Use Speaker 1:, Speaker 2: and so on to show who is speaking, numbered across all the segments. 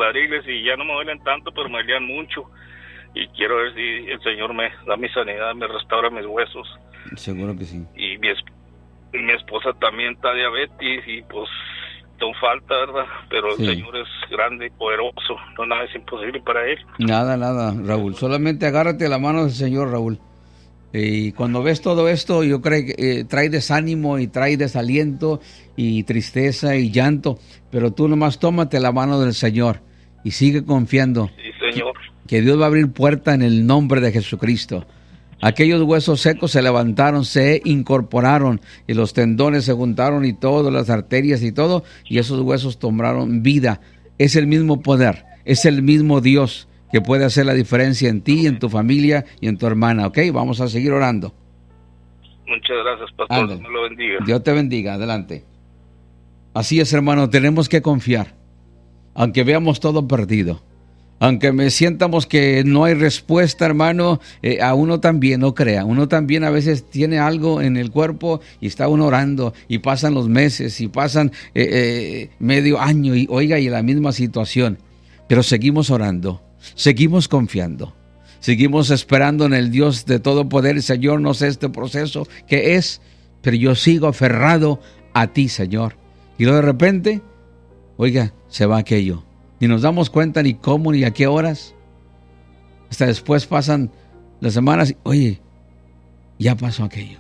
Speaker 1: cuadriles y ya no me duelen tanto, pero me dolían mucho. Y quiero ver si el Señor me da mi sanidad, me restaura mis huesos.
Speaker 2: Seguro que sí.
Speaker 1: Y mi esposa también está diabetes y pues no falta, ¿verdad? Pero
Speaker 2: sí.
Speaker 1: El Señor es grande y poderoso, no nada es imposible para Él.
Speaker 2: Nada, Raúl. Solamente agárrate la mano del Señor, Raúl. Y cuando ves todo esto, yo creo que trae desánimo y trae desaliento y tristeza y llanto, pero tú nomás tómate la mano del Señor y sigue confiando.
Speaker 1: Sí, Señor.
Speaker 2: Que Dios va a abrir puerta en el nombre de Jesucristo. Aquellos huesos secos se levantaron, se incorporaron y los tendones se juntaron y todas las arterias y todo, y esos huesos tomaron vida. Es el mismo poder, es el mismo Dios que puede hacer la diferencia en ti, en tu familia y en tu hermana, ¿ok? Vamos a seguir orando.
Speaker 1: Muchas gracias, pastor.
Speaker 2: Ándale.
Speaker 1: Dios me lo bendiga.
Speaker 2: Dios te bendiga, adelante. Así es, hermano, tenemos que confiar, aunque veamos todo perdido. Aunque me sientamos que no hay respuesta, hermano, a uno también, no crea. Uno también a veces tiene algo en el cuerpo y está uno orando y pasan los meses y pasan medio año y oiga, y la misma situación. Pero seguimos orando, seguimos confiando, seguimos esperando en el Dios de todo poder. Señor, no sé este proceso qué es, pero yo sigo aferrado a ti, Señor. Y luego de repente, oiga, se va aquello. Ni nos damos cuenta ni cómo ni a qué horas. Hasta después pasan las semanas y, oye, ya pasó aquello.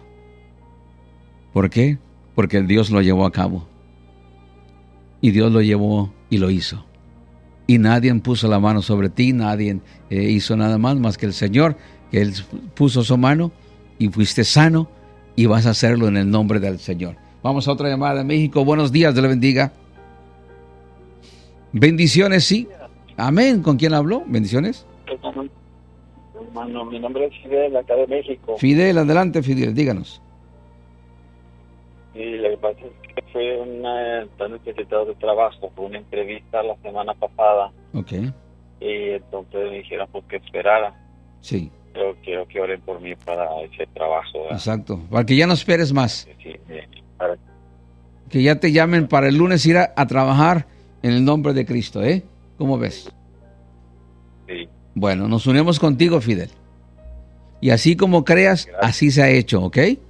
Speaker 2: ¿Por qué? Porque Dios lo llevó a cabo. Y Dios lo llevó y lo hizo. Y nadie puso la mano sobre ti, nadie hizo nada más que el Señor, que Él puso su mano y fuiste sano y vas a hacerlo en el nombre del Señor. Vamos a otra llamada de México. Buenos días, Dios le bendiga. Bendiciones, sí. Amén. ¿Con quién habló? Bendiciones.
Speaker 3: Hermano, mi nombre es Fidel, acá de México.
Speaker 2: Fidel, adelante, Fidel, díganos.
Speaker 3: Y lo que pasa es que estoy necesitado de trabajo, fue una entrevista la semana pasada.
Speaker 2: Ok.
Speaker 3: Y entonces me dijeron pues que esperara.
Speaker 2: Sí.
Speaker 3: Pero quiero que oren por mí para ese trabajo, ¿verdad?
Speaker 2: Exacto. Para que ya no esperes más.
Speaker 3: Sí,
Speaker 2: Que ya te llamen para el lunes ir a trabajar en el nombre de Cristo, ¿eh? ¿Cómo ves?
Speaker 3: Sí.
Speaker 2: Bueno, nos unimos contigo, Fidel. Y así como creas, gracias. Así se ha hecho, ¿ok? Sí.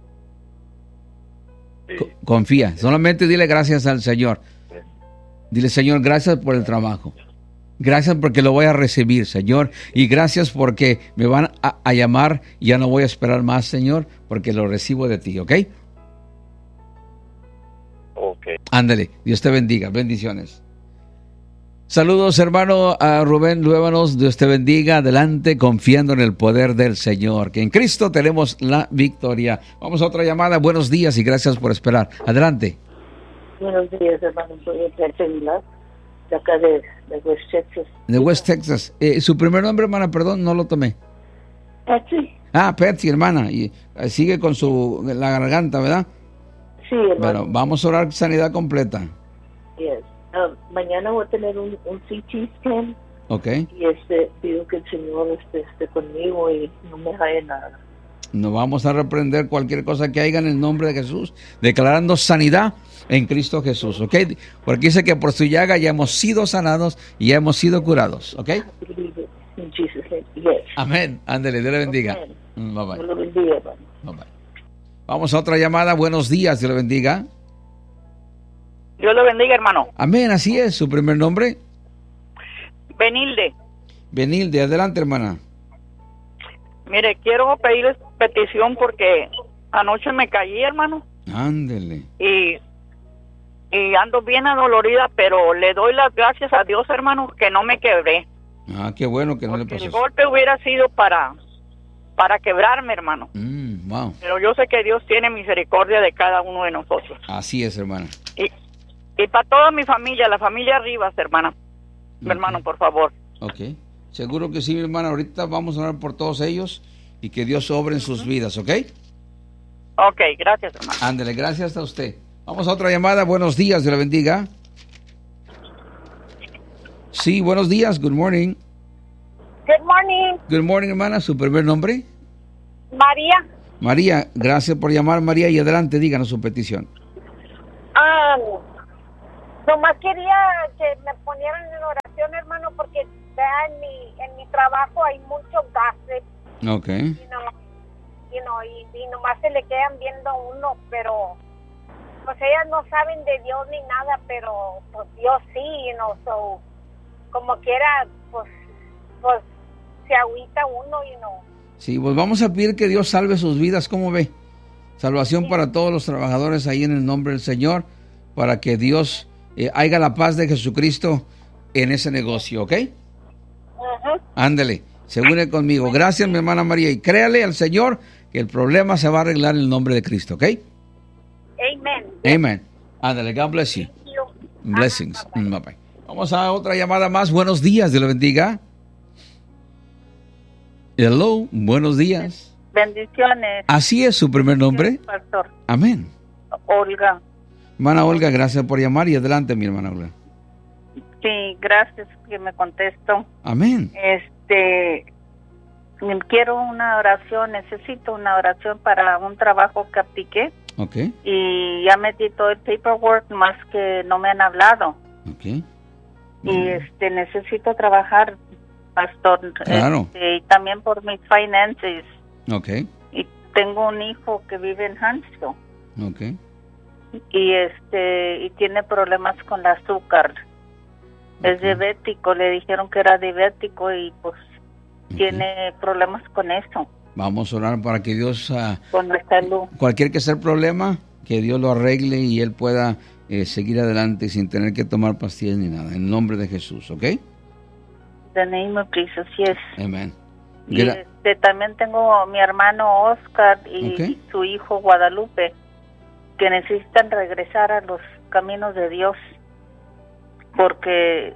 Speaker 2: Confía. Solamente dile gracias al Señor. Sí. Dile, Señor, gracias por el trabajo. Gracias porque lo voy a recibir, Señor. Y gracias porque me van a llamar y ya no voy a esperar más, Señor, porque lo recibo de ti, ¿ok?
Speaker 3: Okay.
Speaker 2: Ándale, Dios te bendiga, bendiciones. Saludos, hermano, a Rubén Luébanos, Dios te bendiga, adelante, confiando en el poder del Señor, que en Cristo tenemos la victoria. Vamos a otra llamada, buenos días y gracias por esperar, adelante.
Speaker 4: Buenos días, hermano, soy Patsy Aguilar, de acá de West Texas.
Speaker 2: De West Texas, su primer nombre, hermana, perdón, no lo tomé.
Speaker 4: Patsy.
Speaker 2: Ah, Patsy, hermana, y sigue con la garganta, ¿verdad?
Speaker 4: Sí, hermano.
Speaker 2: Bueno, vamos a orar sanidad completa.
Speaker 4: Yes. Mañana voy a tener un CT scan.
Speaker 2: Ok.
Speaker 4: Y pido que el Señor esté conmigo y no me haga nada.
Speaker 2: Nos vamos a reprender cualquier cosa que haya en el nombre de Jesús, declarando sanidad en Cristo Jesús, ¿ok? Porque dice que por su llaga ya hemos sido sanados y ya hemos sido curados, ¿ok?
Speaker 4: In Jesus' name. Yes.
Speaker 2: Amén. Ándale, Dios le bendiga.
Speaker 4: Bye
Speaker 2: bye.
Speaker 4: Dios le bendiga, hermano.
Speaker 2: Bye bye. Vamos a otra llamada. Buenos días, Dios le bendiga.
Speaker 5: Dios le bendiga, hermano.
Speaker 2: Amén, así es. ¿Su primer nombre?
Speaker 5: Benilde.
Speaker 2: Benilde, adelante, hermana.
Speaker 5: Mire, quiero pedirles petición porque anoche me caí, hermano.
Speaker 2: Ándele.
Speaker 5: Y ando bien adolorida, pero le doy las gracias a Dios, hermano, que no me quebré.
Speaker 2: Ah, qué bueno que no
Speaker 5: porque
Speaker 2: le pasó.
Speaker 5: el golpe hubiera sido para quebrarme, hermano.
Speaker 2: Wow.
Speaker 5: Pero yo sé que Dios tiene misericordia de cada uno de nosotros.
Speaker 2: Así es, hermana.
Speaker 5: Y para toda mi familia, la familia Rivas, hermana. Mi hermano, por favor.
Speaker 2: Ok. Seguro que sí, mi hermana. Ahorita vamos a orar por todos ellos y que Dios obre en sus vidas, ¿ok?
Speaker 5: Ok, gracias, hermano.
Speaker 2: Ándele, gracias a usted. Vamos a otra llamada. Buenos días, Dios le bendiga. Sí, buenos días. Good morning.
Speaker 6: Good morning.
Speaker 2: Good morning, hermana. ¿Su primer nombre?
Speaker 6: María.
Speaker 2: María, gracias por llamar, María. Y adelante, díganos su petición.
Speaker 6: Nomás quería que me ponieran en oración trabajo hay mucho gossip,
Speaker 2: Okay.
Speaker 6: y nomás se le quedan viendo a uno, pero pues ellas no saben de Dios ni nada, pero pues Dios sí, so, como quiera, pues se agüita uno,
Speaker 2: Sí, pues vamos a pedir que Dios salve sus vidas, ¿cómo ve? Salvación para todos los trabajadores ahí en el nombre del Señor, para que Dios haga la paz de Jesucristo en ese negocio, ¿ok? Ándele, se une conmigo. Gracias, mi hermana María, y créale al Señor que el problema se va a arreglar en el nombre de Cristo, ¿ok?
Speaker 6: Amen.
Speaker 2: Amen. Ándale, God bless you. Blessings. Bye-bye. Vamos a otra llamada más. Buenos días, Dios lo bendiga. Hello, buenos días.
Speaker 5: Bendiciones.
Speaker 2: Así es su primer nombre.
Speaker 5: Pastor.
Speaker 2: Amén.
Speaker 5: Olga.
Speaker 2: Hermana Olga, gracias por llamar y adelante, mi hermana Olga.
Speaker 5: Sí, gracias que me contestó.
Speaker 2: Amén.
Speaker 5: Quiero una oración, necesito una oración para un trabajo que apliqué.
Speaker 2: Ok.
Speaker 5: Y ya metí todo el paperwork, más que no me han hablado.
Speaker 2: Ok.
Speaker 5: Y necesito trabajar, pastor.
Speaker 2: Claro.
Speaker 5: Y también por mis finances.
Speaker 2: Ok.
Speaker 5: Y tengo un hijo que vive en Huntsville.
Speaker 2: Ok.
Speaker 5: Y tiene problemas con el azúcar. Es diabético, le dijeron que era diabético y pues tiene problemas con eso.
Speaker 2: Vamos a orar para que Dios,
Speaker 5: con la salud.
Speaker 2: Cualquier que sea el problema, que Dios lo arregle y él pueda seguir adelante sin tener que tomar pastillas ni nada. En nombre de Jesús, ¿ok?
Speaker 5: The name of Jesus, yes.
Speaker 2: Amén.
Speaker 5: Y también tengo a mi hermano Oscar y su hijo Guadalupe, que necesitan regresar a los caminos de Dios, porque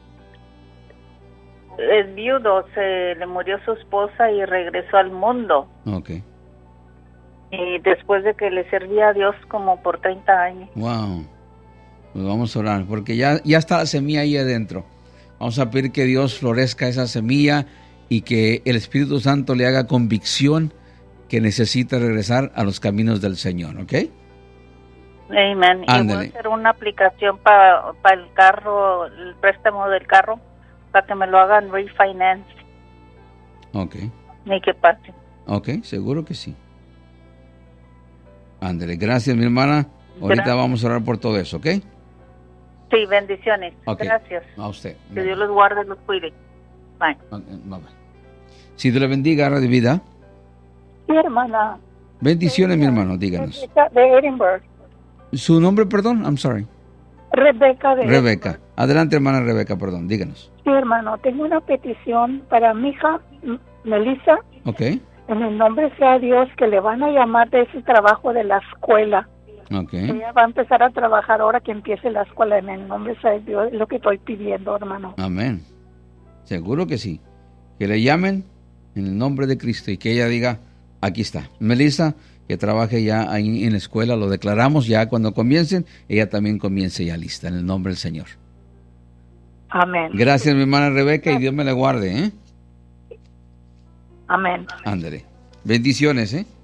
Speaker 5: es viudo, se le murió su esposa y regresó al mundo.
Speaker 2: Okay.
Speaker 5: Y después de que le servía a Dios como por 30 años.
Speaker 2: Wow. Pues vamos a orar, porque ya está la semilla ahí adentro. Vamos a pedir que Dios florezca esa semilla y que el Espíritu Santo le haga convicción que necesita regresar a los caminos del Señor, ¿ok?
Speaker 5: Amén.
Speaker 2: Ándale.
Speaker 5: Y voy a hacer una aplicación para el carro, el préstamo del carro, para que me lo hagan refinance.
Speaker 2: Ok.
Speaker 5: Ni que pase.
Speaker 2: Ok, seguro que sí. Ándale, gracias, mi hermana. Ahorita vamos a orar por todo eso, ¿ok?
Speaker 5: Sí, bendiciones.
Speaker 2: Okay.
Speaker 5: Gracias.
Speaker 2: A usted.
Speaker 5: Que Dios los guarde y los cuide. Bye.
Speaker 2: Bye. Si Dios le bendiga, Radio Vida.
Speaker 7: Sí, hermana.
Speaker 2: Bendiciones, mi hermano, díganos.
Speaker 7: De Edinburgh.
Speaker 2: ¿Su nombre, perdón? I'm sorry.
Speaker 7: Rebeca de
Speaker 2: Rebeca.
Speaker 7: Edinburgh.
Speaker 2: Adelante, hermana Rebeca, perdón, díganos.
Speaker 7: Sí, hermano, tengo una petición para mi hija, Melissa.
Speaker 2: Ok.
Speaker 7: En el nombre sea Dios, que le van a llamar de ese trabajo de la escuela.
Speaker 2: Ok.
Speaker 7: Ella va a empezar a trabajar ahora que empiece la escuela. En el nombre sea Dios, es lo que estoy pidiendo, hermano.
Speaker 2: Amén. Seguro que sí. Que le llamen en el nombre de Cristo y que ella diga, aquí está. Melissa, que trabaje ya ahí en la escuela, lo declaramos ya cuando comiencen, ella también comience ya lista, en el nombre del Señor.
Speaker 7: Amén.
Speaker 2: Gracias, mi hermana Rebeca, y Dios me la guarde, ¿eh?
Speaker 7: Amén.
Speaker 2: Ándale. Bendiciones, ¿eh?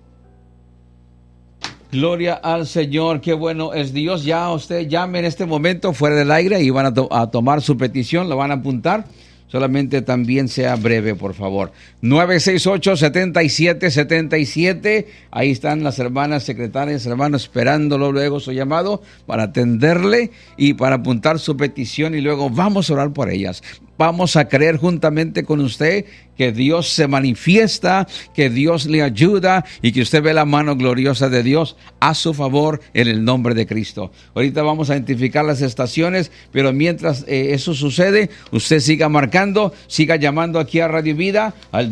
Speaker 2: Gloria al Señor, qué bueno es Dios. Ya usted llame en este momento fuera del aire y van a tomar su petición, lo van a apuntar. Solamente también sea breve, por favor. 968-7777. Ahí están las hermanas secretarias, hermanos, esperándolo luego su llamado para atenderle y para apuntar su petición. Y luego vamos a orar por ellas. Vamos a creer juntamente con usted que Dios se manifiesta, que Dios le ayuda y que usted ve la mano gloriosa de Dios a su favor en el nombre de Cristo. Ahorita vamos a identificar las estaciones, pero mientras eso sucede, usted siga marcando, siga llamando aquí a Radio Vida al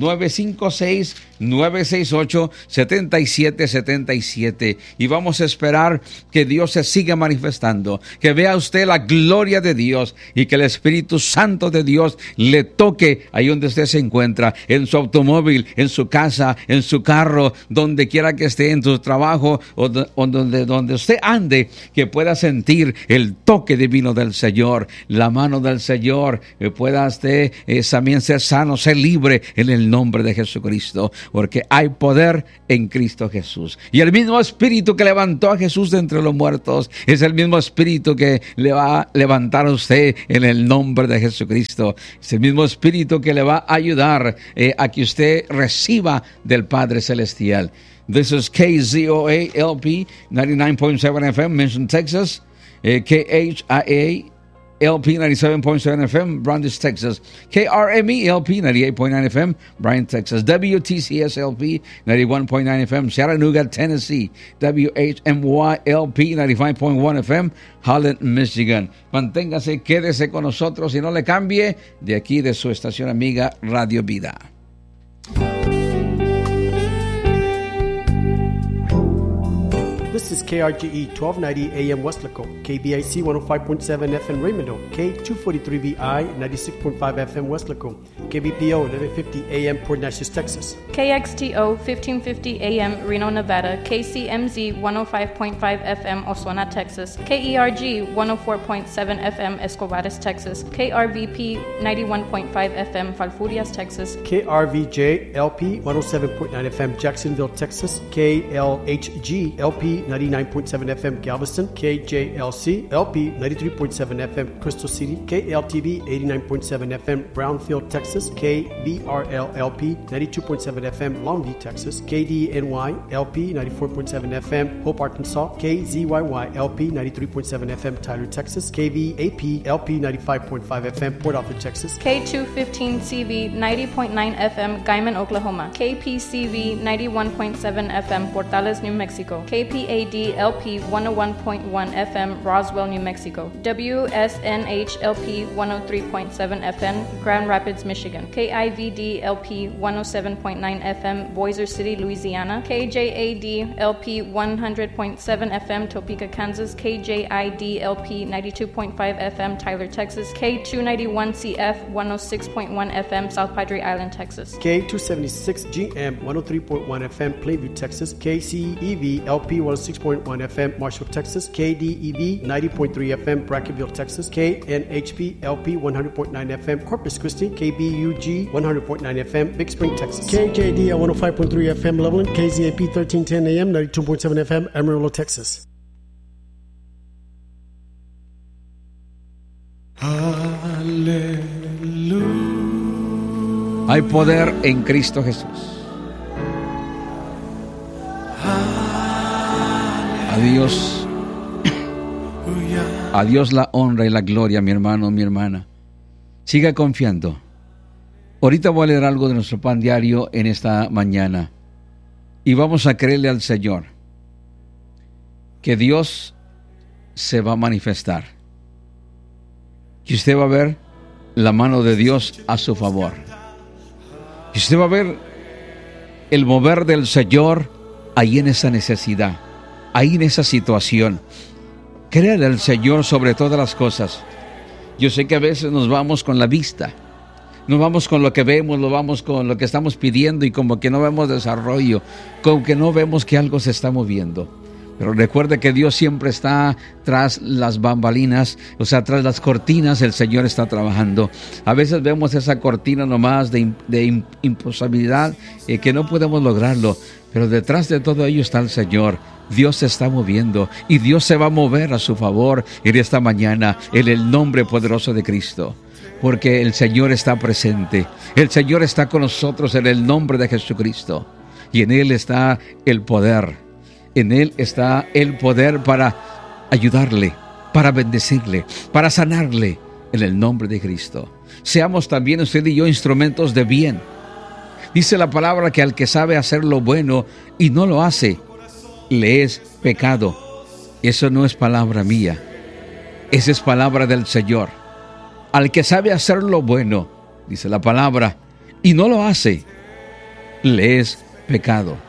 Speaker 2: 956-968-7777 y vamos a esperar que Dios se siga manifestando, que vea usted la gloria de Dios y que el Espíritu Santo de Dios le toque ahí donde usted se encuentra, en su automóvil, en su casa, en su carro, donde quiera que esté, en su trabajo o donde usted ande, que pueda sentir el toque divino del Señor, la mano del Señor, que pueda usted también ser sano, ser libre en el nombre de Jesucristo. porque hay poder en Cristo Jesús. Y el mismo Espíritu que levantó a Jesús de entre los muertos es el mismo Espíritu que le va a levantar a usted en el nombre de Jesucristo. Es el mismo Espíritu que le va a ayudar a que usted reciba del Padre Celestial. This is KZOA LP 99.7 FM, Mission, Texas. KHIA LP 97.7 FM, Brandis, Texas. KRME LP 98.9 FM, Bryan, Texas. WTCS LP 91.9 FM, Chattanooga, Tennessee. WHMY LP 95.1 FM, Holland, Michigan. Manténgase, quédese con nosotros y no le cambie de aquí de su estación amiga Radio Vida.
Speaker 8: This is KRGE 1290 AM Westlaco, KBIC 105.7 FM Raymond, K243VI 96.5 FM Westlaco, KBPO 1150 AM Port Neches, Texas,
Speaker 9: KXTO 1550 AM Reno, Nevada, KCMZ 105.5 FM Osuna, Texas, KERG 104.7 FM Escobares, Texas, KRVP 91.5 FM Falfurrias, Texas,
Speaker 8: KRVJ LP 107.9 FM Jacksonville, Texas, KLHG LP 99.7 FM Galveston, KJLC LP 93.7 FM Crystal City, KLTV 89.7 FM Brownfield, Texas, KBRL LP 92.7 FM Longview, Texas, KDNY LP 94.7 FM Hope, Arkansas, KZYY LP 93.7 FM Tyler, Texas, KVAP LP 95.5 FM Port Arthur, Texas,
Speaker 9: K215CV 90.9 FM Guyman, Oklahoma, KPCV 91.7 FM Portales, New Mexico, KPAD LP 101.1 FM Roswell, New Mexico, WSNH LP 103.7 FM Grand Rapids, Michigan, KIVD LP 107.9 FM Boiser City, Louisiana, KJAD LP 100.7 FM Topeka, Kansas, KJID LP 92.5 FM Tyler, Texas, K291CF 106.1 FM South Padre Island, Texas,
Speaker 8: K276GM 103.1 FM Plainview, Texas, KCEV LP 106.1 FM Marshall, Texas, KDEV 90.3 FM Brackenville, Texas, KNHP LP 100.9 FM Corpus Christi, KBUG 100.9 FM Big Spring, Texas, KJD 105.3 FM Loveland, KZAP 1310 AM 92.7 FM Amarillo, Texas.
Speaker 2: Aleluya. Hay poder en Cristo Jesús. A Dios la honra y la gloria, mi hermano, mi hermana. Siga confiando. Ahorita voy a leer algo de nuestro pan diario en esta mañana. Y vamos a creerle al Señor que Dios se va a manifestar. Y usted va a ver la mano de Dios a su favor. Y usted va a ver el mover del Señor ahí en esa necesidad, ahí en esa situación. Créale al Señor sobre todas las cosas. Yo sé que a veces nos vamos con la vista, nos vamos con lo que vemos, nos vamos con lo que estamos pidiendo y como que no vemos desarrollo, como que no vemos que algo se está moviendo. Pero recuerde que Dios siempre está tras las bambalinas, o sea, tras las cortinas el Señor está trabajando. A veces vemos esa cortina nomás de imposibilidad, que no podemos lograrlo, pero detrás de todo ello está el Señor. Dios se está moviendo y Dios se va a mover a su favor en esta mañana en el nombre poderoso de Cristo. Porque el Señor está presente, el Señor está con nosotros en el nombre de Jesucristo. Y en Él está el poder. En Él está el poder para ayudarle, para bendecirle, para sanarle en el nombre de Cristo. Seamos también usted y yo instrumentos de bien. Dice la palabra que al que sabe hacer lo bueno y no lo hace, le es pecado. Eso no es palabra mía, esa es palabra del Señor. Al que sabe hacer lo bueno, dice la palabra, y no lo hace, le es pecado.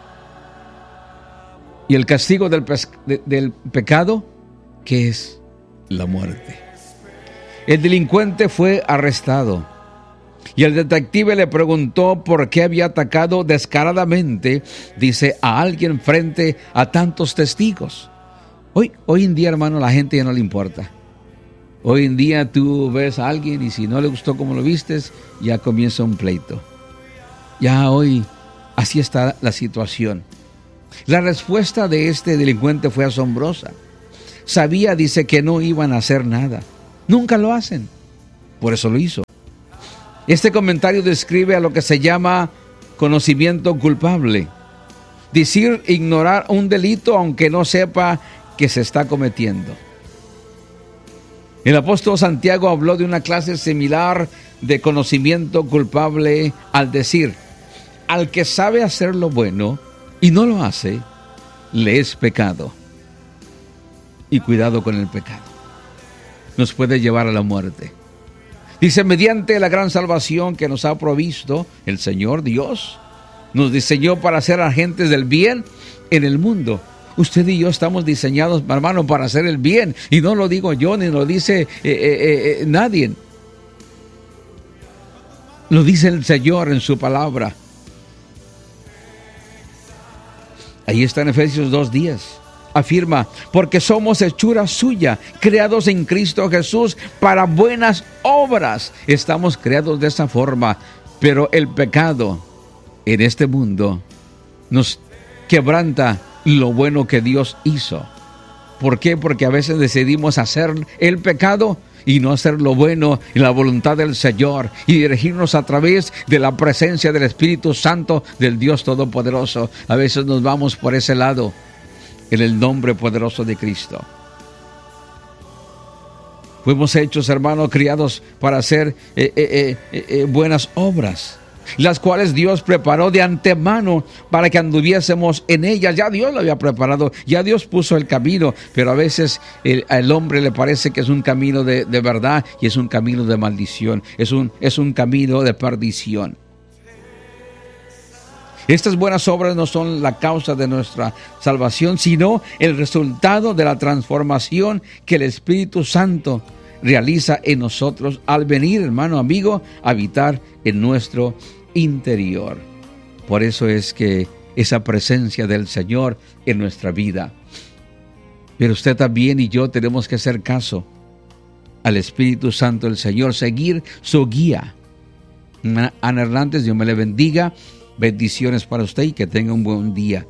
Speaker 2: Y el castigo del pecado, ¿qué es? La muerte. El delincuente fue arrestado y el detective le preguntó por qué había atacado descaradamente, dice, a alguien frente a tantos testigos. Hoy en día, hermano, la gente ya no le importa. Hoy en día tú ves a alguien y si no le gustó como lo vistes, ya comienza un pleito. Ya hoy Así está la situación. La respuesta de este delincuente fue asombrosa. Sabía, dice, que no iban a hacer nada. Nunca lo hacen. Por eso lo hizo. Este comentario describe a lo que se llama conocimiento culpable. Decir ignorar un delito aunque no sepa que se está cometiendo. El apóstol Santiago habló de una clase similar de conocimiento culpable al decir: al que sabe hacer lo bueno y no lo hace, le es pecado. Y cuidado con el pecado. Nos puede llevar a la muerte. Dice, mediante la gran salvación que nos ha provisto el Señor Dios, nos diseñó para ser agentes del bien en el mundo. Usted y yo estamos diseñados, hermano, para hacer el bien. Y no lo digo yo, ni lo dice nadie. Lo dice el Señor en su palabra. Ahí está en Efesios 2:10. Afirma, porque somos hechura suya, creados en Cristo Jesús para buenas obras. Estamos creados de esa forma, pero el pecado en este mundo nos quebranta lo bueno que Dios hizo. ¿Por qué? Porque a veces decidimos hacer el pecado y no hacer lo bueno y la voluntad del Señor y dirigirnos a través de la presencia del Espíritu Santo del Dios Todopoderoso. A veces nos vamos por ese lado en el nombre poderoso de Cristo. Fuimos hechos, hermanos, criados para hacer buenas obras, las cuales Dios preparó de antemano para que anduviésemos en ellas. Ya Dios lo había preparado, ya Dios puso el camino, pero a veces al hombre le parece que es un camino de verdad y es un camino de maldición, es un camino de perdición. Estas buenas obras no son la causa de nuestra salvación, sino el resultado de la transformación que el Espíritu Santo realiza en nosotros al venir, hermano, amigo, a habitar en nuestro interior. Por eso es que esa presencia del Señor en nuestra vida. Pero usted también y yo tenemos que hacer caso al Espíritu Santo del Señor, seguir su guía. Ana Hernández, Dios me le bendiga. Bendiciones para usted y que tenga un buen día.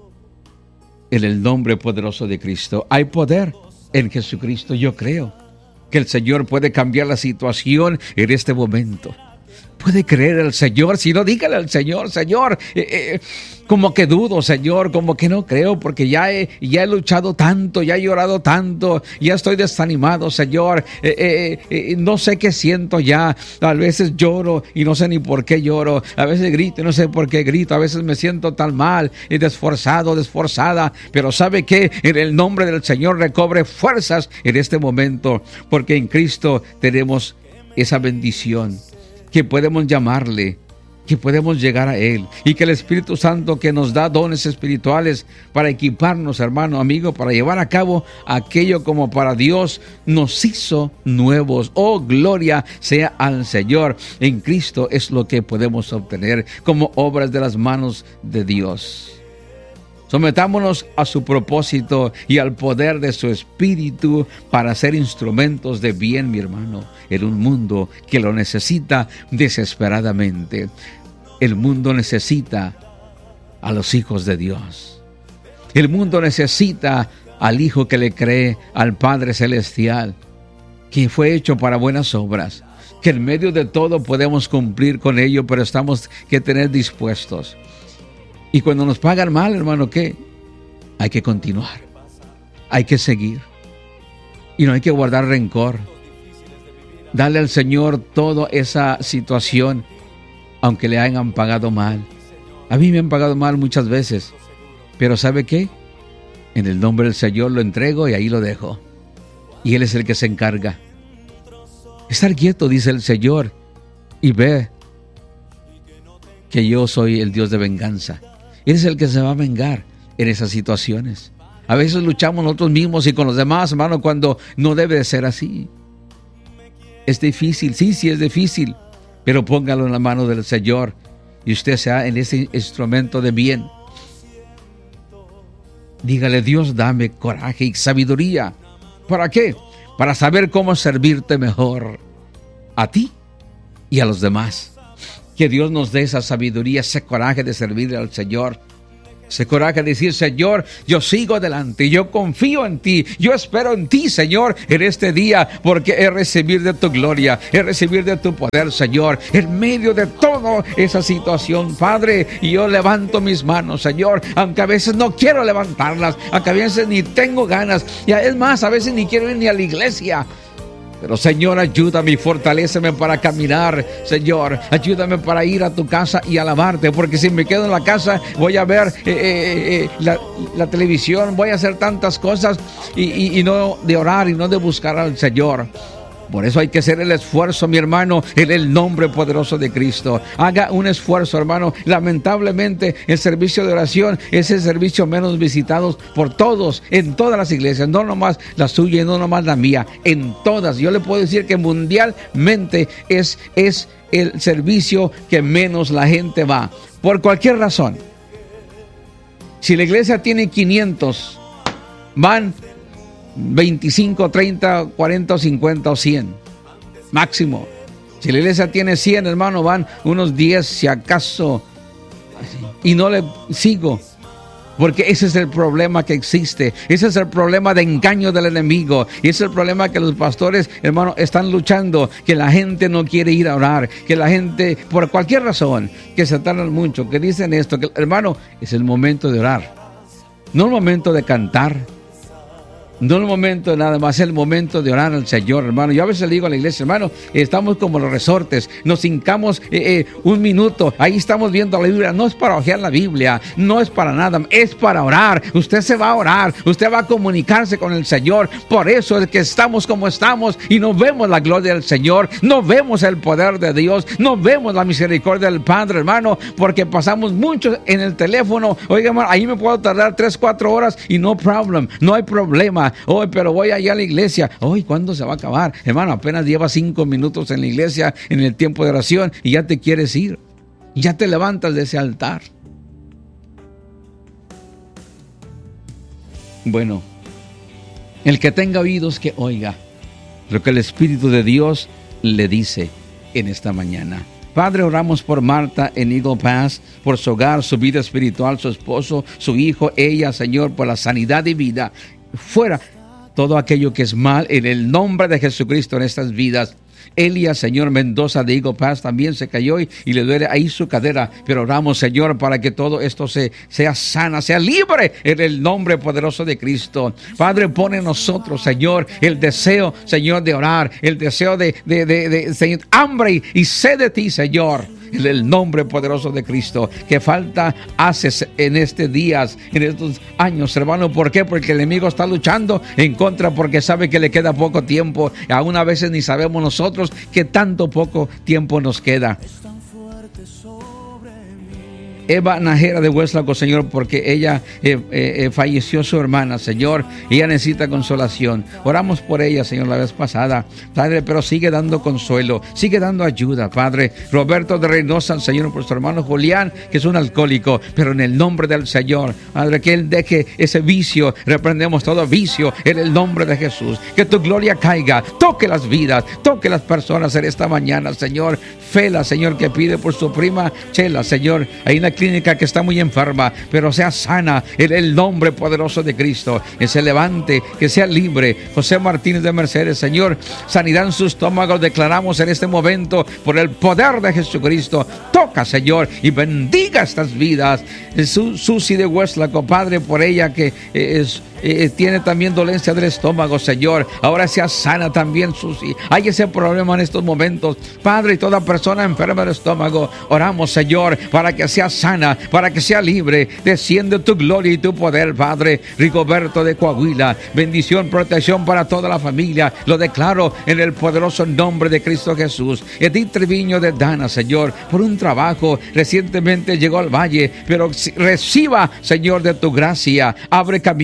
Speaker 2: En el nombre poderoso de Cristo. Hay poder en Jesucristo. Yo creo que el Señor puede cambiar la situación en este momento. Puede creer al Señor. Si no, dígale al Señor, Señor, como que dudo, Señor, como que no creo, porque ya he luchado tanto, ya he llorado tanto, ya estoy desanimado, Señor, no sé qué siento ya. A veces lloro y no sé ni por qué lloro, a veces grito y no sé por qué grito, a veces me siento tan mal y desforzada, pero ¿sabe qué? En el nombre del Señor recobre fuerzas en este momento, porque en Cristo tenemos esa bendición, que podemos llamarle, que podemos llegar a Él, y que el Espíritu Santo que nos da dones espirituales para equiparnos, hermano, amigo, para llevar a cabo aquello como para Dios nos hizo nuevos. Oh, gloria sea al Señor. En Cristo es lo que podemos obtener como obras de las manos de Dios. Sometámonos a su propósito y al poder de su Espíritu para ser instrumentos de bien, mi hermano, en un mundo que lo necesita desesperadamente. El mundo necesita a los hijos de Dios. El mundo necesita al Hijo que le cree, al Padre Celestial, que fue hecho para buenas obras, que en medio de todo podemos cumplir con ello, pero estamos que tener dispuestos. Y cuando nos pagan mal, hermano, ¿qué? Hay que continuar, hay que seguir, y no hay que guardar rencor. Dale al Señor toda esa situación, aunque le hayan pagado mal. A mí me han pagado mal muchas veces, pero ¿sabe qué? En el nombre del Señor lo entrego y ahí lo dejo. Y Él es el que se encarga. Estar quieto, dice el Señor, y ve que yo soy el Dios de venganza. Él es el que se va a vengar en esas situaciones. A veces luchamos nosotros mismos y con los demás, hermano, cuando no debe de ser así. Es difícil, sí es difícil, pero póngalo en la mano del Señor y usted sea en ese instrumento de bien. Dígale, Dios, dame coraje y sabiduría. ¿Para qué? Para saber cómo servirte mejor a ti y a los demás. Que Dios nos dé esa sabiduría, ese coraje de servirle al Señor. Ese coraje de decir, Señor, yo sigo adelante, yo confío en ti, yo espero en ti, Señor, en este día, porque he recibir de tu gloria, he recibir de tu poder, Señor, en medio de toda esa situación, Padre. Y yo levanto mis manos, Señor, aunque a veces no quiero levantarlas, aunque a veces ni tengo ganas, y es más, a veces ni quiero ir ni a la iglesia. Pero Señor, ayúdame y fortaléceme para caminar. Señor, ayúdame para ir a tu casa y alabarte, porque si me quedo en la casa voy a ver la televisión, voy a hacer tantas cosas y no de orar y no de buscar al Señor. Por eso hay que hacer el esfuerzo, mi hermano, en el nombre poderoso de Cristo. Haga un esfuerzo, hermano. Lamentablemente, el servicio de oración es el servicio menos visitado por todos, en todas las iglesias. No nomás la suya y no nomás la mía, en todas. Yo le puedo decir que mundialmente es el servicio que menos la gente va. Por cualquier razón. Si la iglesia tiene 500, van 25, 30, 40, 50 o 100 máximo. Si la iglesia tiene 100, hermano, van unos 10 si acaso, y no le sigo, porque ese es el problema que existe. Ese es el problema de engaño del enemigo, y ese es el problema que los pastores, hermano, están luchando, que la gente no quiere ir a orar, que la gente, por cualquier razón, que se tardan mucho, que dicen esto, que, hermano, es el momento de orar, no el momento de cantar, no el momento de nada más, es el momento de orar al Señor, hermano. Yo a veces le digo a la iglesia, hermano, estamos como los resortes, nos hincamos un minuto, ahí estamos viendo la Biblia. No es para ojear la Biblia, no es para nada, es para orar. Usted se va a orar, usted va a comunicarse con el Señor. Por eso es que estamos como estamos y no vemos la gloria del Señor, no vemos el poder de Dios, no vemos la misericordia del Padre, hermano, porque pasamos mucho en el teléfono. Oiga, hermano, ahí me puedo tardar 3, 4 horas y no hay problema. Hoy, pero voy allá a la iglesia. Hoy, ¿cuándo se va a acabar? Hermano, apenas llevas 5 minutos en la iglesia en el tiempo de oración y ya te quieres ir. Ya te levantas de ese altar. Bueno, el que tenga oídos que oiga lo que el Espíritu de Dios le dice en esta mañana. Padre, oramos por Marta en Eagle Pass, por su hogar, su vida espiritual, su esposo, su hijo, ella, Señor, por la sanidad y vida. Fuera todo aquello que es mal en el nombre de Jesucristo en estas vidas. Elia, Señor, Mendoza de Eagle Pass también se cayó y le duele ahí su cadera, pero oramos, Señor, para que todo esto sea sana, sea libre en el nombre poderoso de Cristo. Padre, pone en nosotros, Señor, el deseo, Señor, de orar, el deseo de Señor, hambre y sed de ti, Señor. En el nombre poderoso de Cristo. ¿Qué falta haces en estos días, en estos años, hermano? ¿Por qué? Porque el enemigo está luchando en contra, porque sabe que le queda poco tiempo. Aún a veces ni sabemos nosotros que tanto poco tiempo nos queda. Eva Najera de Hueslaco, Señor, porque ella falleció su hermana, Señor, y ella necesita consolación. Oramos por ella, Señor, la vez pasada, Padre, pero sigue dando consuelo, sigue dando ayuda, Padre. Roberto de Reynosa, Señor, por su hermano Julián, que es un alcohólico, pero en el nombre del Señor, Padre, que él deje ese vicio, reprendemos todo vicio en el nombre de Jesús. Que tu gloria caiga, toque las vidas, toque las personas en esta mañana, Señor. Fela, Señor, que pide por su prima Chela, Señor, ahí en la clínica, que está muy enferma, pero sea sana en el nombre poderoso de Cristo, que se levante, que sea libre. José Martínez de Mercedes, Señor, sanidad en su estómago declaramos en este momento por el poder de Jesucristo. Toca, Señor, y bendiga estas vidas. Susi de Hueslaco, Padre, por ella que tiene también dolencia del estómago, Señor, ahora sea sana también, Susi. Hay ese problema en estos momentos, Padre, y toda persona enferma del estómago, oramos, Señor, para que sea sana, para que sea libre. Desciende tu gloria y tu poder, Padre. Rigoberto de Coahuila, bendición, protección para toda la familia, lo declaro en el poderoso nombre de Cristo Jesús. Edith Treviño de Dana, Señor, por un trabajo, recientemente llegó al valle, pero reciba, Señor, de tu gracia, abre camino,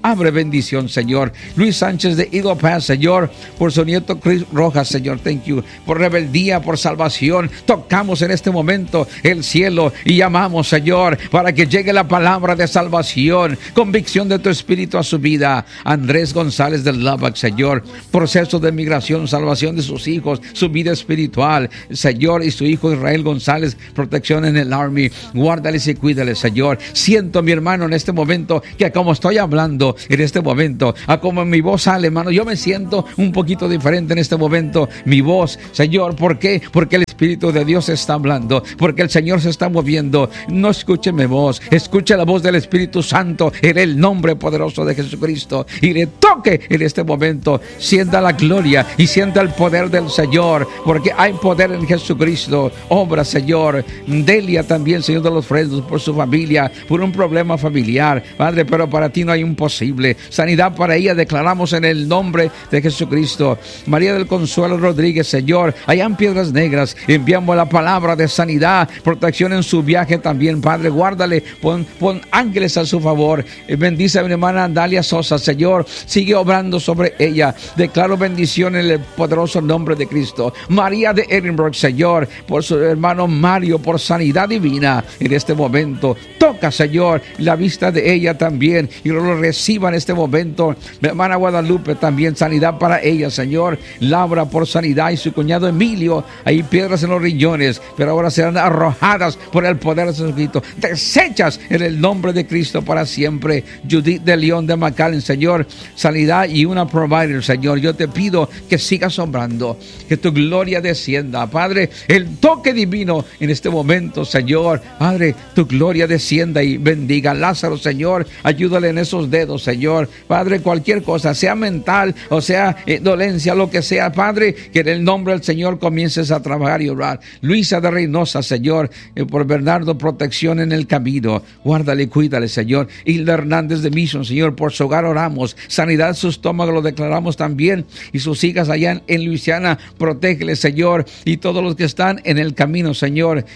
Speaker 2: abre bendición, Señor. Luis Sánchez de Eagle Pass, Señor, por su nieto Chris Rojas, Señor, thank you. Por rebeldía, por salvación, tocamos en este momento el cielo y llamamos, Señor, para que llegue la palabra de salvación, convicción de tu espíritu a su vida. Andrés González del Lubbock, Señor, proceso de migración, salvación de sus hijos, su vida espiritual, Señor, y su hijo Israel González, protección en el Army, guárdales y cuídales, Señor. Siento, mi hermano, en este momento, que como estoy hablando en este momento, a como mi voz sale, hermano, yo me siento un poquito diferente en este momento, mi voz, Señor. ¿Por qué? Porque el Espíritu de Dios está hablando, porque el Señor se está moviendo. No escuche mi voz, escuche la voz del Espíritu Santo en el nombre poderoso de Jesucristo, y le toque en este momento. Sienta la gloria y sienta el poder del Señor, porque hay poder en Jesucristo. Obra, Señor. Delia también, Señor de los Fresnos, por su familia, por un problema familiar, Padre, pero para ti no hay imposible. Sanidad para ella declaramos en el nombre de Jesucristo. María del Consuelo Rodríguez, Señor, allá en Piedras Negras, enviamos la palabra de sanidad, protección en su viaje también, Padre. Guárdale, pon ángeles a su favor. Bendice a mi hermana Dalia Sosa, Señor, sigue obrando sobre ella. Declaro bendición en el poderoso nombre de Cristo. María de Edinburgh, Señor, por su hermano Mario, por sanidad divina en este momento. Toca, Señor, la vista de ella también, y lo reciba en este momento. Mi hermana Guadalupe también, sanidad para ella, Señor. Laura por sanidad, y su cuñado Emilio, hay piedras en los riñones, pero ahora serán arrojadas por el poder de Jesucristo, desechas en el nombre de Cristo para siempre. Judith de León de McAllen, Señor, sanidad y una provider, Señor. Yo te pido que sigas sobrando, que tu gloria descienda, Padre, el toque divino en este momento, Señor. Padre, tu gloria descienda y bendiga a Lázaro, Señor. Ayúdale en esos dedos, Señor. Padre, cualquier cosa, sea mental o sea dolencia, lo que sea, Padre, que en el nombre del Señor comiences a trabajar y orar. Luisa de Reynosa, Señor, por Bernardo, protección en el camino. Guárdale y cuídale, Señor. Hilda Hernández de Mission, Señor, por su hogar oramos. Sanidad en su estómago lo declaramos también. Y sus hijas allá en Luisiana, protégele, Señor. Y todos los que están en el camino, Señor,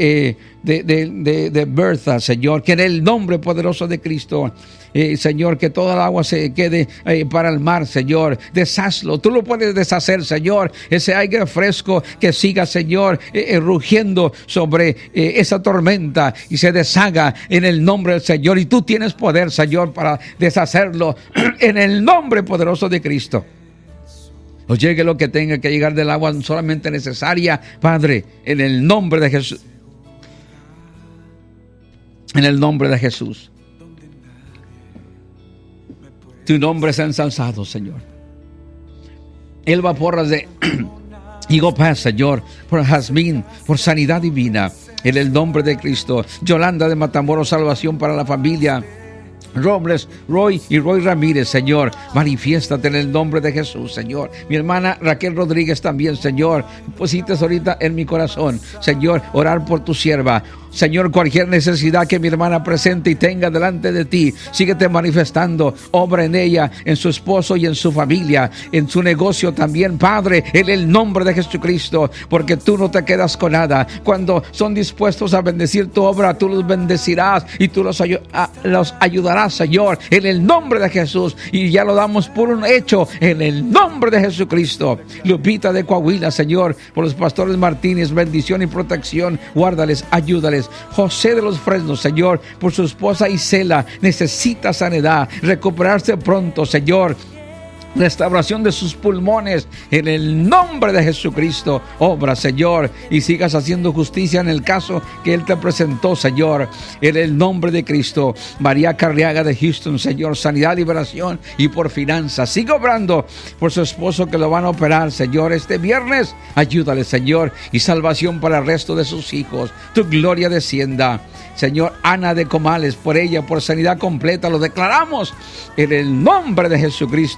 Speaker 2: de Bertha, Señor, que en el nombre poderoso de Cristo, Señor, que toda el agua se quede para el mar, Señor. Deshazlo, tú lo puedes deshacer, Señor. Ese aire fresco que siga, Señor, rugiendo sobre esa tormenta y se deshaga en el nombre del Señor. Y tú tienes poder, Señor, para deshacerlo en el nombre poderoso de Cristo. O llegue lo que tenga que llegar del agua solamente necesaria, Padre, en el nombre de Jesús. En el nombre de Jesús. Tu nombre es ensalzado, Señor. Elba Porras de Eagle Pass, Señor, por Jazmín, por sanidad divina, en el nombre de Cristo. Yolanda de Matamoros, salvación para la familia. Robles, Roy y Roy Ramírez, Señor, manifiéstate en el nombre de Jesús, Señor. Mi hermana Raquel Rodríguez también, Señor, posites ahorita en mi corazón, Señor, orar por tu sierva. Señor, cualquier necesidad que mi hermana presente y tenga delante de ti, síguete manifestando, obra en ella, en su esposo y en su familia, en su negocio también, Padre, en el nombre de Jesucristo, porque tú no te quedas con nada. Cuando son dispuestos a bendecir tu obra, tú los bendecirás y tú los ayudarás, Señor, en el nombre de Jesús, y ya lo damos por un hecho, en el nombre de Jesucristo. Lupita de Coahuila, Señor, por los pastores Martínez, bendición y protección, guárdales, ayúdales. José de los Fresnos, Señor, por su esposa Isela, necesita sanidad, recuperarse pronto, Señor. Restauración de sus pulmones en el nombre de Jesucristo. Obra, Señor, y sigas haciendo justicia en el caso que Él te presentó, Señor, en el nombre de Cristo. María Carriaga de Houston, Señor, sanidad, liberación y por finanzas. Sigue obrando por su esposo que lo van a operar, Señor, este viernes. Ayúdale, Señor, y salvación para el resto de sus hijos. Tu gloria descienda. Señor, Ana de Comales, por ella, por sanidad completa, lo declaramos en el nombre de Jesucristo.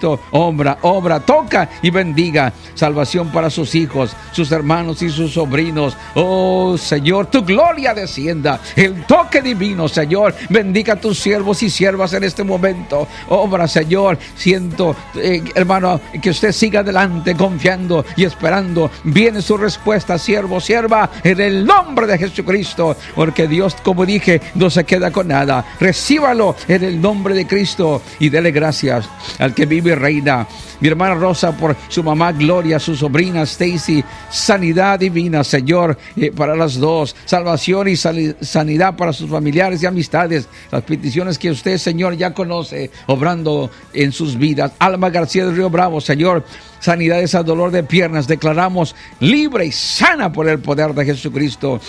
Speaker 2: obra, toca y bendiga. Salvación para sus hijos, sus hermanos y sus sobrinos. Oh, Señor, tu gloria descienda. El toque divino, Señor. Bendiga a tus siervos y siervas en este momento. Obra, Señor. Siento, hermano, que usted siga adelante confiando y esperando. Viene su respuesta, siervo, sierva, en el nombre de Jesucristo. Porque Dios, como dije, no se queda con nada. Recíbalo en el nombre de Cristo y dele gracias al que vive y reina. Mi hermana Rosa, por su mamá Gloria, su sobrina Stacy, sanidad divina, Señor, para las dos, salvación y sanidad para sus familiares y amistades, las peticiones que usted, Señor, ya conoce, obrando en sus vidas. Alma García del Río Bravo, Señor, sanidades al dolor de piernas, declaramos libre y sana por el poder de Jesucristo.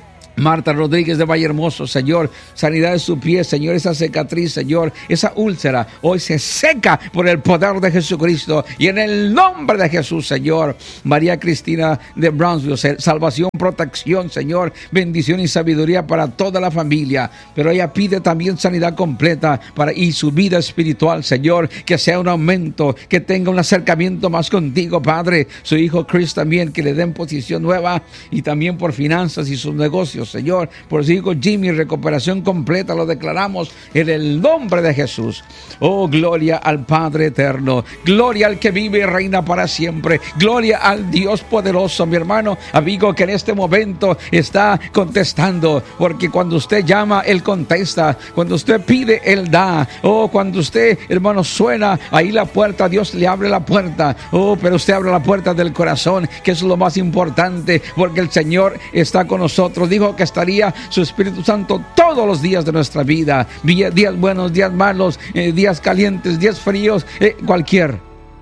Speaker 2: Marta Rodríguez de Valle Hermoso, Señor, sanidad de su pie, Señor, esa cicatriz, Señor, esa úlcera, hoy se seca por el poder de Jesucristo y en el nombre de Jesús, Señor. María Cristina de Brownsville, salvación, protección, Señor, bendición y sabiduría para toda la familia, pero ella pide también sanidad completa y su vida espiritual, Señor, que sea un aumento, que tenga un acercamiento más contigo, Padre. Su hijo Chris también, que le den posición nueva y también por finanzas y sus negocios, Señor, por su hijo Jimmy, recuperación completa, lo declaramos en el nombre de Jesús. Oh, gloria al Padre eterno, gloria al que vive y reina para siempre, gloria al Dios poderoso, mi hermano, amigo, que en este momento está contestando, porque cuando usted llama, Él contesta, cuando usted pide, Él da. Oh, cuando usted, hermano, suena ahí la puerta, Dios le abre la puerta. Oh, pero usted abre la puerta del corazón, que es lo más importante, porque el Señor está con nosotros. Dijo que estaría su Espíritu Santo todos los días de nuestra vida, días buenos, días malos, días calientes, días fríos, cualquier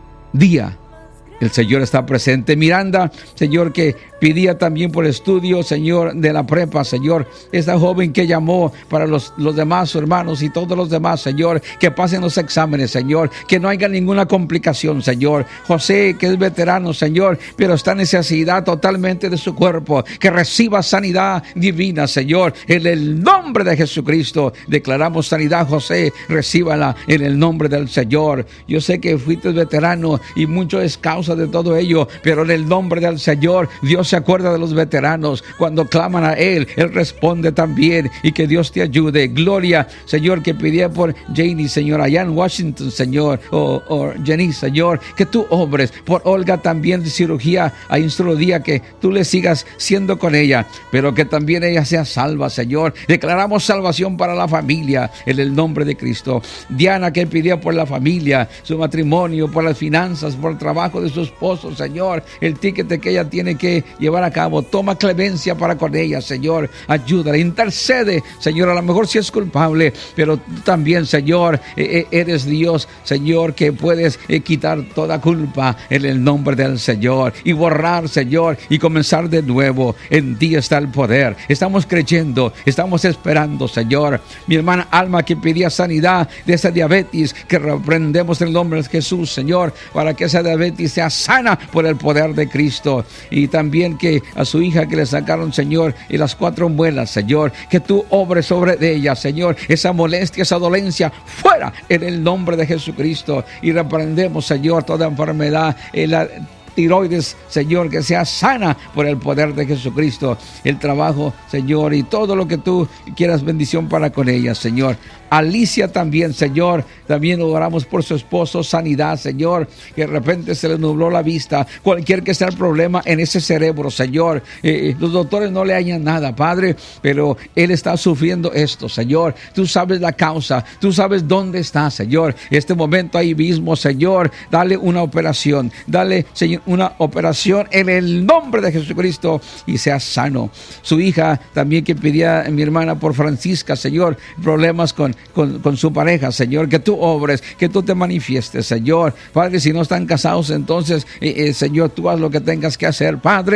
Speaker 2: día el Señor está presente. Miranda, Señor, que pedía también por estudio, Señor, de la prepa, Señor, esta joven que llamó para los demás hermanos y todos los demás, Señor, que pasen los exámenes, Señor, que no haya ninguna complicación, Señor. José, que es veterano, Señor, pero está en necesidad totalmente de su cuerpo, que reciba sanidad divina, Señor, en el nombre de Jesucristo. Declaramos sanidad, José, recíbala en el nombre del Señor. Yo sé que fuiste veterano y mucho es causa de todo ello, pero en el nombre del Señor, Dios se acuerda de los veteranos. Cuando claman a Él, Él responde también, y que Dios te ayude. Gloria, Señor, que pedía por Janie, Señor, allá en Washington, Señor, o Jenny, Señor, que tú obres por Olga también de cirugía, hay un solo día, que tú le sigas siendo con ella, pero que también ella sea salva, Señor. Declaramos salvación para la familia en el nombre de Cristo. Diana, que pedía por la familia, su matrimonio, por las finanzas, por el trabajo de su esposo, Señor, el ticket que ella tiene que llevar a cabo. Toma clemencia para con ella, Señor. Ayúdala, intercede, Señor. A lo mejor sí es culpable, pero tú también, Señor, eres Dios, Señor, que puedes quitar toda culpa en el nombre del Señor y borrar, Señor, y comenzar de nuevo. En ti está el poder. Estamos creyendo, estamos esperando, Señor. Mi hermana Alma, que pedía sanidad de esa diabetes, que reprendemos en el nombre de Jesús, Señor, para que esa diabetes sea sana por el poder de Cristo. Y también que a su hija que le sacaron, Señor, y las 4 muelas, Señor, que tú obres sobre ella, Señor, esa molestia, esa dolencia, fuera en el nombre de Jesucristo. Y reprendemos, Señor, toda enfermedad, la tiroides, Señor, que sea sana por el poder de Jesucristo. El trabajo, Señor, y todo lo que tú quieras, bendición para con ella, Señor. Alicia también, Señor, también oramos por su esposo, sanidad, Señor, que de repente se le nubló la vista, cualquier que sea el problema en ese cerebro, Señor. Los doctores no le hallan nada, Padre, pero él está sufriendo esto, Señor. Tú sabes la causa, tú sabes dónde está, Señor. Este momento ahí mismo, Señor, dale una operación, dale, Señor, una operación en el nombre de Jesucristo y sea sano. Su hija también, que pedía mi hermana por Francisca, Señor, problemas con su pareja, Señor, que tú obres, que tú te manifiestes, Señor. Padre, si no están casados, entonces, Señor, tú haz lo que tengas que hacer, Padre.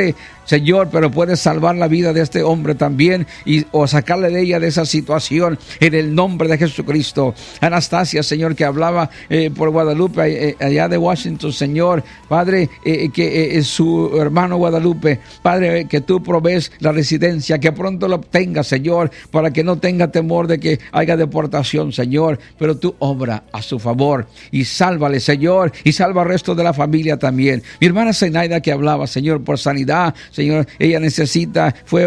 Speaker 2: Señor, pero puedes salvar la vida de este hombre también o sacarle de ella de esa situación en el nombre de Jesucristo. Anastasia, Señor, que hablaba por Guadalupe, allá de Washington, Señor, Padre, que su hermano Guadalupe, Padre, que tú provees la residencia, que pronto lo obtenga, Señor, para que no tenga temor de que haya deportación, Señor, pero tú obra a su favor y sálvale, Señor, y salva al resto de la familia también. Mi hermana Zenaida, que hablaba, Señor, por sanidad, Señor, ella necesita, fue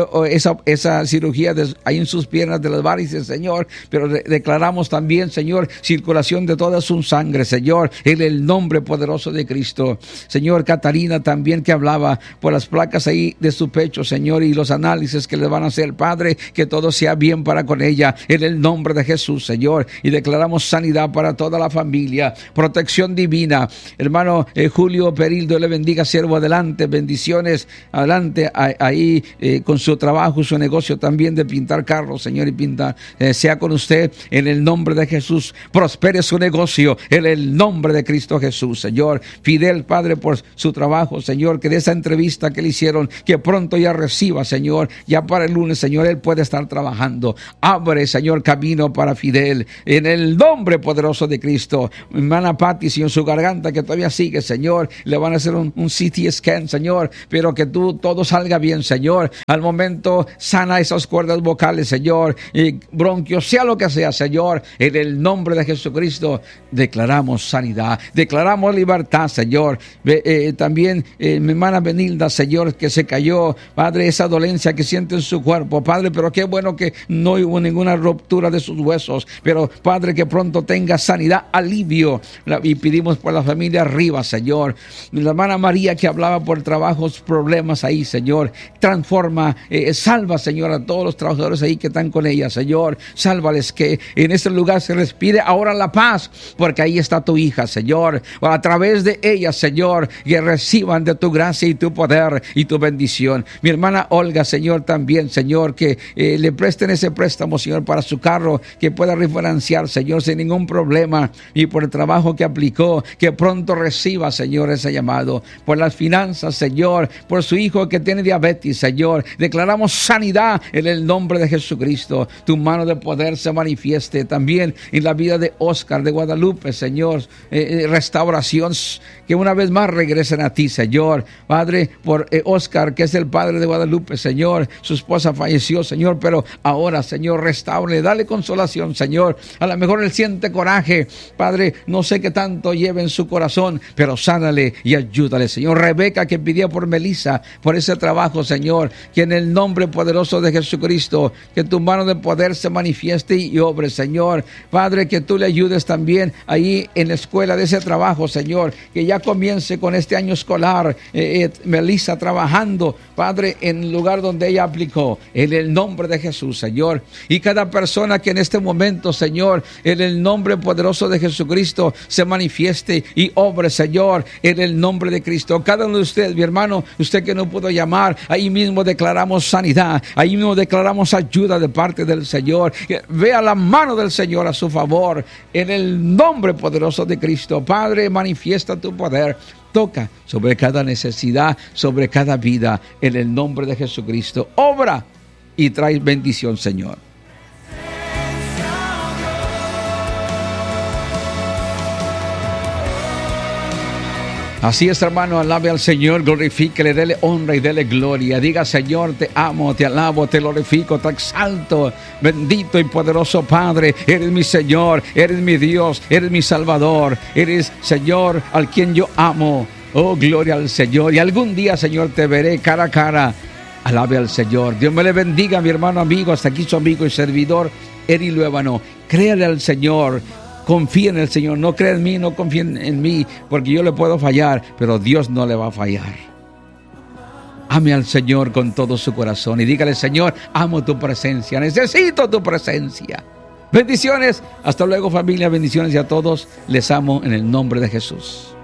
Speaker 2: esa cirugía ahí en sus piernas de las varices, Señor, pero declaramos también, Señor, circulación de toda su sangre, Señor, en el nombre poderoso de Cristo. Señor, Catarina también, que hablaba por las placas ahí de su pecho, Señor, y los análisis que le van a hacer, Padre, que todo sea bien para con ella, en el nombre de Jesús, Señor, y declaramos sanidad para toda la familia, protección divina. Hermano Julio Perildo, le bendiga, siervo, adelante, bendiciones, adelante, ahí con su trabajo, su negocio también de pintar carros, Señor, y pintar, sea con usted, en el nombre de Jesús, prospere su negocio, en el nombre de Cristo Jesús, Señor. Fidel, Padre, por su trabajo, Señor, que de esa entrevista que le hicieron, que pronto ya reciba, Señor, ya para el lunes, Señor, él puede estar trabajando. Abre, Señor, camino para Fidel, en el nombre poderoso de Cristo. Mi hermana Patti, Señor, su garganta que todavía sigue, Señor, le van a hacer un CT scan, Señor, pero que todo salga bien, Señor. Al momento, sana esas cuerdas vocales, Señor, y bronquios, sea lo que sea, Señor, en el nombre de Jesucristo, declaramos sanidad, declaramos libertad, Señor. También mi hermana Benilda, Señor, que se cayó, Padre, esa dolencia que siente en su cuerpo, Padre, pero qué bueno que no hubo ninguna ruptura de sus huesos, pero Padre, que pronto tenga sanidad, alivio, y pedimos por la familia arriba, Señor. La hermana María, que hablaba por trabajos, problemas ahí, Señor, transforma, salva, Señor, a todos los trabajadores ahí que están con ella, Señor, sálvales, que en ese lugar se respire ahora la paz, porque ahí está tu hija, Señor, a través de ella, Señor, que reciban de tu gracia y tu poder y tu bendición. Mi hermana Olga, Señor, también, Señor, que le presten ese préstamo, Señor, para su carro, que pueda refinanciar, Señor, sin ningún problema, y por el trabajo que aplicó, que pronto reciba, Señor, ese llamado, por las finanzas, Señor, por su hijo que tiene diabetes, Señor, declaramos sanidad en el nombre de Jesucristo. Tu mano de poder se manifieste también en la vida de Oscar de Guadalupe, Señor, restauración, que una vez más regresen a ti, Señor, Padre, por Oscar, que es el padre de Guadalupe, Señor, su esposa falleció, Señor, pero ahora, Señor, restaure, dale consolación, Señor. A lo mejor él siente coraje, Padre, no sé qué tanto lleve en su corazón, pero sánale y ayúdale, Señor. Rebeca, que pidió por Melissa, por ese trabajo, Señor, que en el nombre poderoso de Jesucristo, que tu mano de poder se manifieste y obre, Señor. Padre, que tú le ayudes también ahí en la escuela de ese trabajo, Señor, que ya comience con este año escolar, Melissa trabajando, Padre, en el lugar donde ella aplicó, en el nombre de Jesús, Señor. Y cada persona que en este momento, Señor, en el nombre poderoso de Jesucristo se manifieste y obre, Señor, en el nombre de Cristo. Cada uno de ustedes, mi hermano, usted que no pudo llamar, ahí mismo declaramos sanidad, ahí mismo declaramos ayuda de parte del Señor. Vea la mano del Señor a su favor, en el nombre poderoso de Cristo. Padre, manifiesta tu poder. Toca sobre cada necesidad, sobre cada vida, en el nombre de Jesucristo. Obra y trae bendición, Señor. Así es, hermano, alabe al Señor, glorifíquele, dele honra y dele gloria. Diga, Señor, te amo, te alabo, te glorifico, te exalto. Bendito y poderoso Padre, eres mi Señor, eres mi Dios, eres mi Salvador. Eres, Señor, al quien yo amo. Oh, gloria al Señor. Y algún día, Señor, te veré cara a cara. Alabe al Señor. Dios me le bendiga, mi hermano amigo. Hasta aquí su amigo y servidor, Eri Luébano. Créale al Señor. Confía en el Señor, no crea en mí, no confía en mí, porque yo le puedo fallar, pero Dios no le va a fallar. Ame al Señor con todo su corazón y dígale, Señor, amo tu presencia, necesito tu presencia. Bendiciones, hasta luego familia, bendiciones y a todos les amo en el nombre de Jesús.